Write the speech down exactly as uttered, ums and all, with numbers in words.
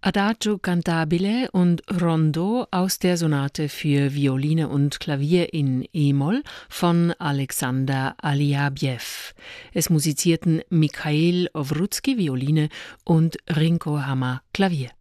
Adagio cantabile und Rondo aus der Sonate für Violine und Klavier in E-Moll von Alexander Aliabjew. Es musizierten Mikhail Owrutzki Violine und Rinko Hammer Klavier.